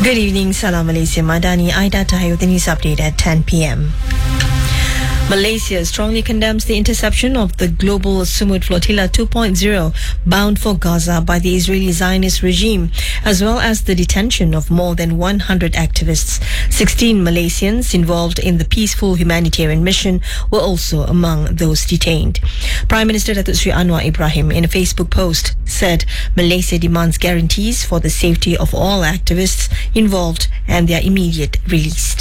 Good evening, Salam Malaysia. Madani Aida Tahir with the news update at 10 p.m. Malaysia strongly condemns the interception of the global Sumud Flotilla 2.0 bound for Gaza by the Israeli Zionist regime, as well as the detention of more than 100 activists. 16 Malaysians involved in the peaceful humanitarian mission were also among those detained. Prime Minister Datuk Seri Anwar Ibrahim, in a Facebook post, said Malaysia demands guarantees for the safety of all activists involved and their immediate release.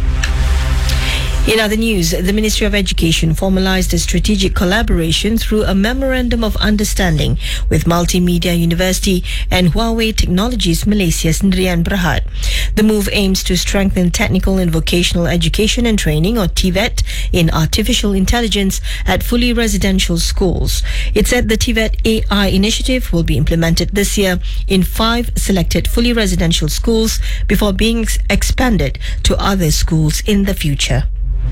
In other news, the Ministry of Education formalized a strategic collaboration through a Memorandum of Understanding with Multimedia University and Huawei Technologies Malaysia Sdn Bhd. The move aims to strengthen technical and vocational education and training, or TVET, in artificial intelligence at fully residential schools. It said the TVET AI initiative will be implemented this year in 5 selected fully residential schools before being expanded to other schools in the future.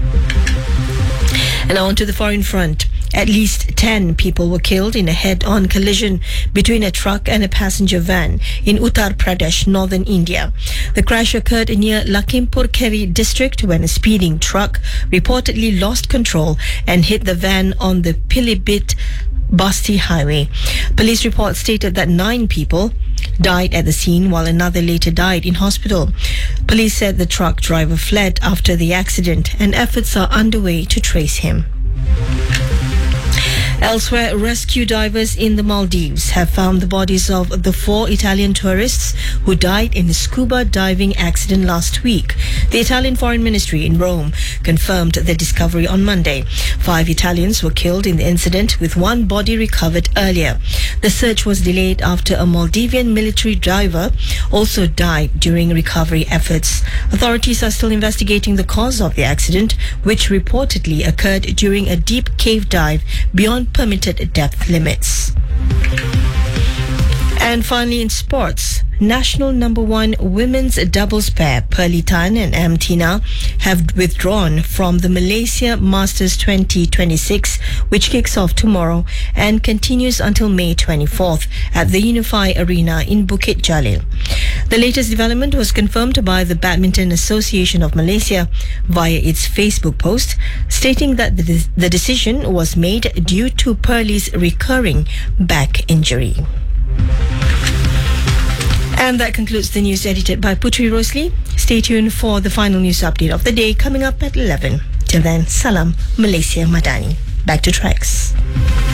And on to the foreign front. At least 10 people were killed in a head-on collision between a truck and a passenger van in Uttar Pradesh, northern India. The crash occurred near Lakhimpur Kheri district when a speeding truck reportedly lost control and hit the van on the Pilibhit Basti highway. Police reports stated that 9 people died at the scene while another later died in hospital. Police said the truck driver fled after the accident and efforts are underway to trace him. Elsewhere, rescue divers in the Maldives have found the bodies of the 4 Italian tourists who died in a scuba diving accident last week. The Italian Foreign Ministry in Rome confirmed the discovery on Monday. 5 Italians were killed in the incident, with 1 body recovered earlier. The search was delayed after a Maldivian military diver also died during recovery efforts. Authorities are still investigating the cause of the accident, which reportedly occurred during a deep cave dive beyond permitted depth limits. And finally, in sports, national number 1 women's doubles pair Pearly Tan and M. Tina have withdrawn from the Malaysia Masters 2026, which kicks off tomorrow and continues until May 24th at the Unify Arena in Bukit Jalil. The latest development was confirmed by the Badminton Association of Malaysia via its Facebook post, stating that the decision was made due to Pearly's recurring back injury. And that concludes the news edited by Putri Rosli. Stay tuned for the final news update of the day coming up at 11. Till then, Salam Malaysia Madani. Back to tracks.